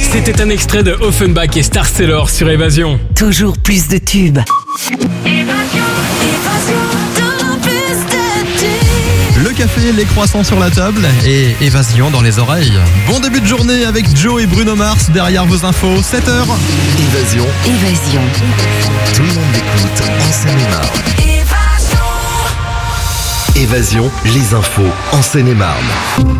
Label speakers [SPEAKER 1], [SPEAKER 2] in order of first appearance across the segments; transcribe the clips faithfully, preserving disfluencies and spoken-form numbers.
[SPEAKER 1] C'était un extrait de Offenbach et Star Sailor sur Évasion.
[SPEAKER 2] Toujours plus de tubes.
[SPEAKER 3] Le café, les croissants sur la table et Évasion dans les oreilles. Bon début de journée avec Joe et Bruno Mars derrière vos infos, sept heures.
[SPEAKER 4] Évasion.
[SPEAKER 2] Évasion.
[SPEAKER 4] Tout le monde l'écoute en Seine-et-Marne. Évasion, les infos en Seine-et-Marne.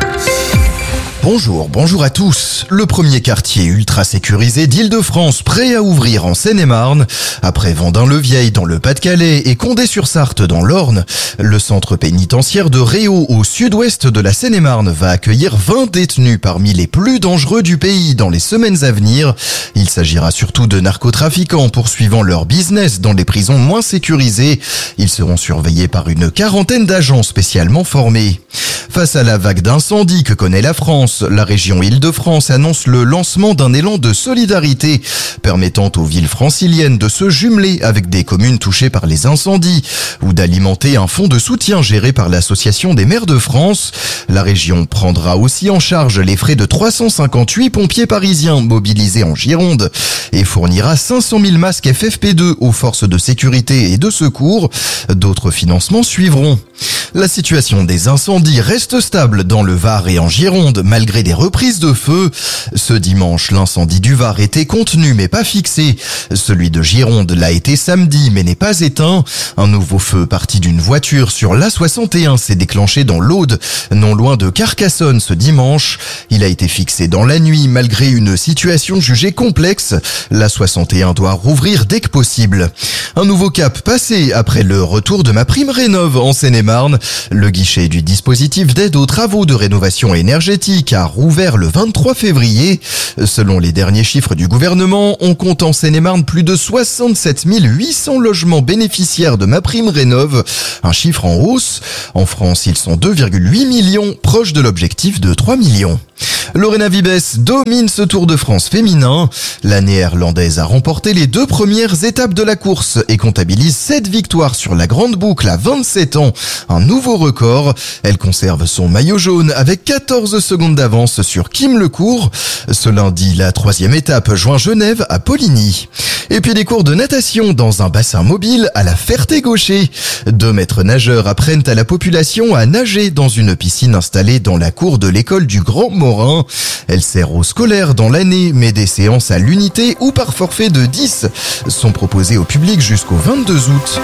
[SPEAKER 5] Bonjour, bonjour à tous. Le premier quartier ultra sécurisé d'Île-de-France prêt à ouvrir en Seine-et-Marne. Après Vendin-le-Vieil dans le Pas-de-Calais et Condé-sur-Sarthe dans l'Orne, le centre pénitentiaire de Réau au sud-ouest de la Seine-et-Marne va accueillir vingt détenus parmi les plus dangereux du pays dans les semaines à venir. Il s'agira surtout de narcotrafiquants poursuivant leur business dans les prisons moins sécurisées. Ils seront surveillés par une quarantaine d'agents spécialement formés. Face à la vague d'incendies que connaît la France, la région Île-de-France annonce le lancement d'un élan de solidarité permettant aux villes franciliennes de se jumeler avec des communes touchées par les incendies ou d'alimenter un fonds de soutien géré par l'Association des maires de France. La région prendra aussi en charge les frais de trois cent cinquante-huit pompiers parisiens mobilisés en Gironde et fournira cinq cent mille masques F F P deux aux forces de sécurité et de secours. D'autres financements suivront. La situation des incendies reste stable dans le Var et en Gironde malgré des reprises de feu. Ce dimanche, l'incendie du Var était contenu mais pas fixé. Celui de Gironde l'a été samedi mais n'est pas éteint. Un nouveau feu parti d'une voiture sur l'A soixante et un s'est déclenché dans l'Aude, non loin de Carcassonne ce dimanche. Il a été fixé dans la nuit malgré une situation jugée complexe. L'A soixante et un doit rouvrir dès que possible. Un nouveau cap passé après le retour de MaPrimeRénov' en Seine-et-Marne. Le guichet du dispositif d'aide aux travaux de rénovation énergétique a rouvert le vingt-trois février. Selon les derniers chiffres du gouvernement, on compte en Seine-et-Marne plus de soixante-sept mille huit cents logements bénéficiaires de MaPrimeRénov', un chiffre en hausse. En France, ils sont deux virgule huit millions, proches de l'objectif de trois millions. Lorena Vibes domine ce Tour de France féminin. La néerlandaise a remporté les deux premières étapes de la course et comptabilise sept victoires sur la grande boucle à vingt-sept ans. Un nouveau record. Elle conserve son maillot jaune avec quatorze secondes d'avance sur Kim Lecourt. Ce lundi, la troisième étape joint Genève à Poligny. Et puis des cours de natation dans un bassin mobile à la Ferté-Gaucher. Deux maîtres nageurs apprennent à la population à nager dans une piscine installée dans la cour de l'école du Grand Morin. Elle sert aux scolaires dans l'année, mais des séances à l'unité ou par forfait de dix sont proposées au public jusqu'au vingt-deux août.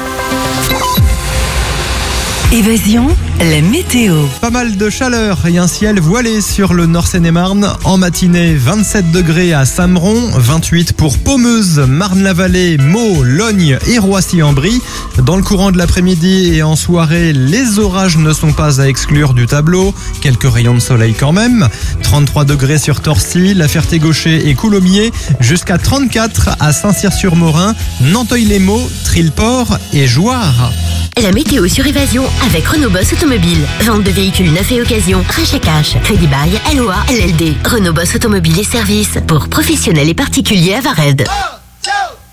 [SPEAKER 2] Évasion, la météo.
[SPEAKER 3] Pas mal de chaleur et un ciel voilé sur le Nord Seine-et-Marne. En matinée, vingt-sept degrés à Sameron, vingt-huit pour Pommeuse, Marne-la-Vallée, Meaux, Logne et Roissy-en-Brie. Dans le courant de l'après-midi et en soirée, les orages ne sont pas à exclure du tableau. Quelques rayons de soleil quand même. trente-trois degrés sur Torcy, la Ferté-Gaucher et Coulommiers. Jusqu'à trente-quatre à Saint-Cyr-sur-Morin, Nanteuil-les-Maux, Trilleport et Jouarre.
[SPEAKER 6] La météo sur Évasion avec Renault Boss Automobile. Vente de véhicules neufs et occasion. Rachat cash. Crédit bail. L O A. L L D. Renault Boss Automobile et services pour professionnels et particuliers à Vared.